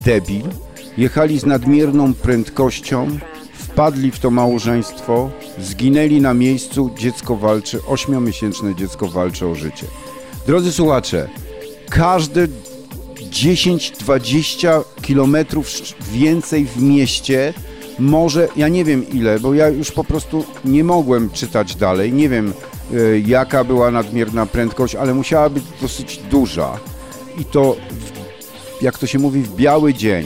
debil, jechali z nadmierną prędkością, wpadli w to małżeństwo, zginęli na miejscu, dziecko walczy, 8-miesięczne dziecko walczy o życie. Drodzy słuchacze, każde 10-20 kilometrów więcej w mieście może, ja nie wiem ile, bo ja już po prostu nie mogłem czytać dalej, nie wiem jaka była nadmierna prędkość, ale musiała być dosyć duża i to, jak to się mówi, w biały dzień.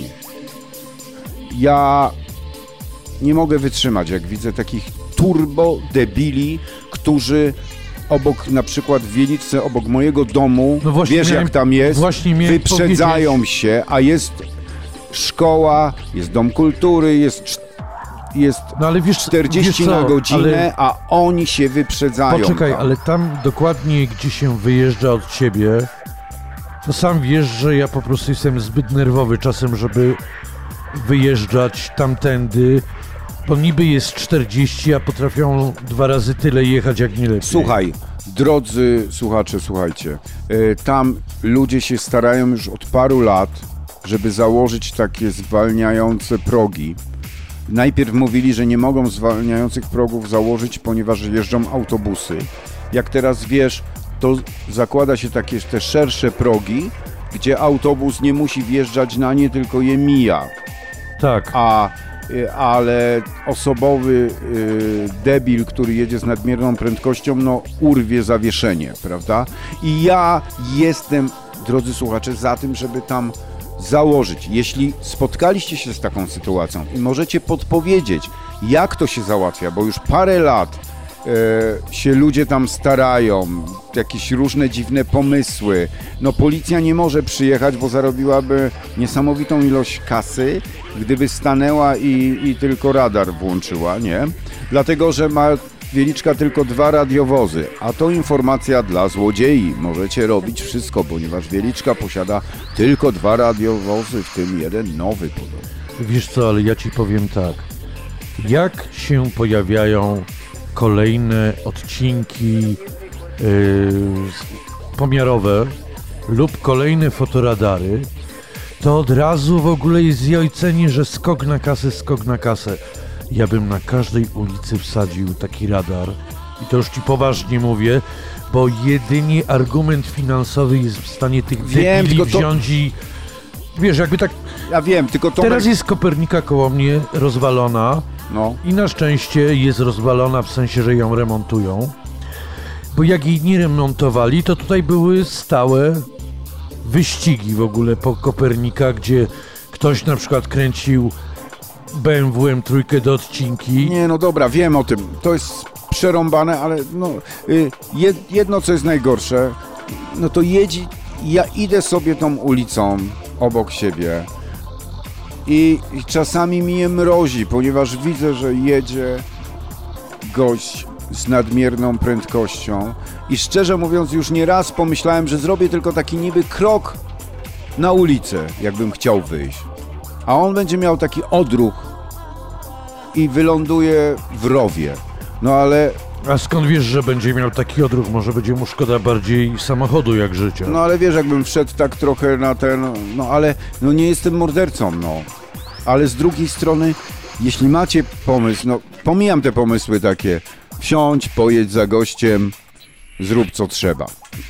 Ja nie mogę wytrzymać, jak widzę takich turbo debili, którzy obok, na przykład w Wieliczce, obok mojego domu, no wiesz jak tam jest, wyprzedzają się, a jest szkoła, jest dom kultury, jest no ale wiesz, 40 na godzinę, a oni się wyprzedzają. Poczekaj, ale tam dokładnie, gdzie się wyjeżdża od ciebie, to sam wiesz, że ja po prostu jestem zbyt nerwowy czasem, żeby wyjeżdżać tamtędy, bo niby jest 40, a potrafią 2 razy tyle jechać, jak nie lepiej. Słuchaj, drodzy słuchacze, słuchajcie, tam ludzie się starają już od paru lat, żeby założyć takie zwalniające progi. Najpierw mówili, że nie mogą zwalniających progów założyć, ponieważ jeżdżą autobusy. Jak teraz wiesz, to zakłada się takie te szersze progi, gdzie autobus nie musi wjeżdżać na nie, tylko je mija. Tak. Ale osobowy debil, który jedzie z nadmierną prędkością, no urwie zawieszenie, prawda? I ja jestem, drodzy słuchacze, za tym, żeby tam założyć. Jeśli spotkaliście się z taką sytuacją i możecie podpowiedzieć, jak to się załatwia, bo już parę lat się ludzie tam starają, jakieś różne dziwne pomysły. No policja nie może przyjechać, bo zarobiłaby niesamowitą ilość kasy, gdyby stanęła i tylko radar włączyła, nie? Dlatego, że ma Wieliczka tylko 2 radiowozy, a to informacja dla złodziei. Możecie robić wszystko, ponieważ Wieliczka posiada tylko 2 radiowozy, w tym jeden nowy podobno. Wiesz co, ale ja ci powiem tak. Jak się pojawiają kolejne odcinki pomiarowe lub kolejne fotoradary, to od razu w ogóle jest zjojcenie, że skok na kasę. Ja bym na każdej ulicy wsadził taki radar i to już ci poważnie mówię, bo jedynie argument finansowy jest w stanie tych debili wziąć i wiesz, jakby tak... Ja wiem, tylko to... Teraz jest Kopernika koło mnie rozwalona. No. I na szczęście jest rozwalona w sensie, że ją remontują. Bo jak jej nie remontowali, to tutaj były stałe wyścigi w ogóle po Kopernika, gdzie ktoś na przykład kręcił BMW M3 do odcinki. Nie, no dobra, wiem o tym. To jest przerąbane, ale no, jedno co jest najgorsze, no to ja idę sobie tą ulicą obok siebie i czasami mnie mrozi, ponieważ widzę, że jedzie gość z nadmierną prędkością i szczerze mówiąc już nieraz pomyślałem, że zrobię tylko taki niby krok na ulicę, jakbym chciał wyjść. A on będzie miał taki odruch i wyląduje w rowie. No ale... A skąd wiesz, że będzie miał taki odruch? Może będzie mu szkoda bardziej samochodu jak życia. No ale wiesz, jakbym wszedł tak trochę na ten... No ale no nie jestem mordercą, no. Ale z drugiej strony, jeśli macie pomysł, no pomijam te pomysły takie, wsiądź, pojedź za gościem, zrób co trzeba.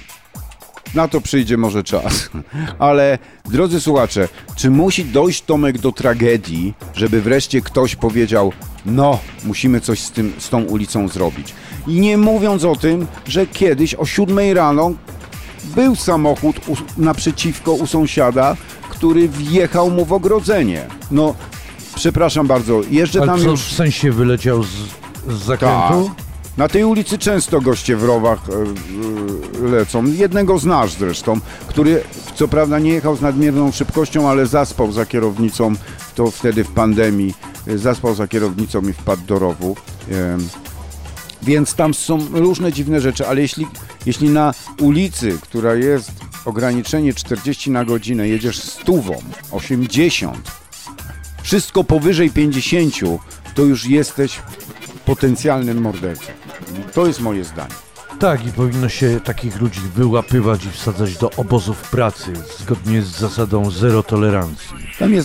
Na to przyjdzie może czas. Ale drodzy słuchacze, czy musi dojść, Tomek, do tragedii, żeby wreszcie ktoś powiedział, no, musimy coś z tą ulicą zrobić. I nie mówiąc o tym, że kiedyś o 7 rano był samochód naprzeciwko u sąsiada, który wjechał mu w ogrodzenie. No, przepraszam bardzo, jeżdżę tam już... w sensie wyleciał z zakrętu? Ta. Na tej ulicy często goście w rowach lecą. Jednego znasz zresztą, który co prawda nie jechał z nadmierną szybkością, ale zaspał za kierownicą, to wtedy w pandemii, zaspał za kierownicą i wpadł do rowu. Więc tam są różne dziwne rzeczy, ale jeśli na ulicy, która jest ograniczenie 40 na godzinę, jedziesz 100, 80, wszystko powyżej 50, to już jesteś potencjalnym mordercą. To jest moje zdanie. Tak, i powinno się takich ludzi wyłapywać i wsadzać do obozów pracy, zgodnie z zasadą zero tolerancji. Tam jest